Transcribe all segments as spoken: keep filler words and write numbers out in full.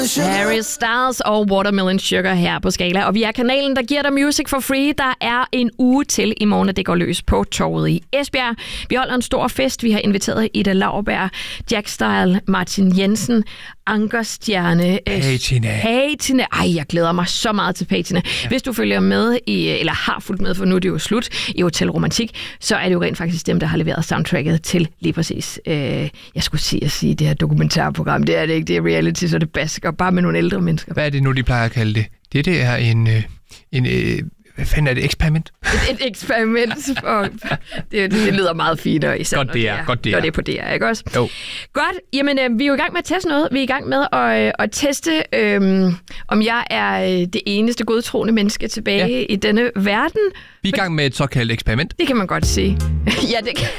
Harry Styles og Watermelon Sugar her på Skala. Og vi er kanalen, der giver dig music for free. Der er en uge til i morgen, at det går løs på torvet i Esbjerg. Vi holder en stor fest. Vi har inviteret Ida Lauberg, Jack Style, Martin Jensen, Ankerstjerne, Patina. Patina. Ej, jeg glæder mig så meget til Patina. Ja. Hvis du følger med, i, eller har fulgt med, for nu er det jo slut, i Hotel Romantik, så er det jo rent faktisk dem, der har leveret soundtracket til lige præcis, øh, jeg skulle sige at sige, det her dokumentarprogram. Det er det ikke, det er reality, så det basker bare med nogle ældre mennesker. Hvad er det nu, de plejer at kalde det? Det, det er en... Øh, en øh, hvad fanden er det? Eksperiment? Et, et eksperiment. Og det, det lyder meget finere. Især, godt det er. er Godt det er. Når det er på D R, ikke også? Jo. Godt. Jamen, øh, vi er jo i gang med at teste noget. Vi er i gang med at, øh, at teste, øh, om jeg er øh, det eneste godtroende menneske tilbage ja. i denne verden. Vi er i gang med et såkaldt eksperiment. Det kan man godt sige. Ja, det kan.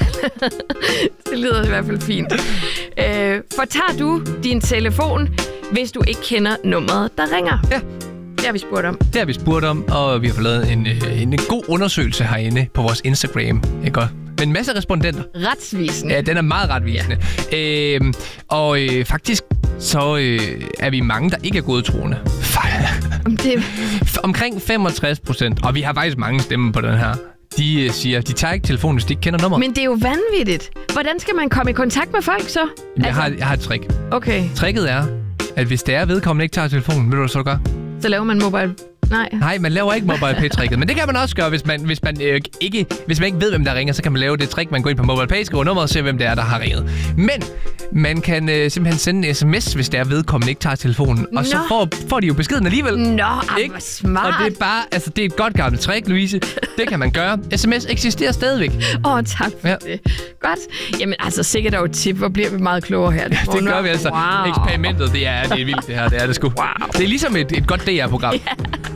Det lyder i hvert fald fint. Øh, fortager du din telefon, hvis du ikke kender nummeret, der ringer? Ja. Det har vi spurgt om. Det har vi spurgt om, og vi har fået lavet en, en, en god undersøgelse herinde på vores Instagram. Ikke godt? Med en masse respondenter. Retsvisende. Ja, den er meget retvisende. Ja. Øhm, og øh, faktisk så øh, er vi mange, der ikke er godtroende. Det... Omkring femogtres procent, og vi har faktisk mange stemmer på den her. De øh, siger, de tager ikke telefonen, hvis de ikke kender nummeret. Men det er jo vanvittigt. Hvordan skal man komme i kontakt med folk så? Jamen, altså... jeg, har, jeg har et trick. Okay. Tricket er, at hvis det er vedkommende ikke tager telefonen, ved du hvad så du gør? Så laver man mobile... Nej. Nej, man laver ikke MobilePay-tricket, men det kan man også gøre, hvis man, hvis man, øh, ikke, hvis man ikke ved, hvem der ringer, så kan man lave det trick, man går ind på MobilePay, skriver nummeret og ser, hvem det er, der har ringet. Men man kan øh, simpelthen sende en sms, hvis det er vedkommende ikke tager telefonen, og Nå. så får, får de jo beskeden alligevel. Nå, hvor smart. Og det er bare, altså det er et godt gammelt trick, Louise. Det kan man gøre. S M S eksisterer stadigvæk. Åh, oh, tak for ja. det. Godt. Jamen altså, sikkert dog et tip, hvor bliver vi meget klogere her. Det, det gør vi altså. Wow. Eksperimentet, det er, det er vildt det her, det er det sgu. Wow. Det er ligesom et, et godt D R-program. Ja.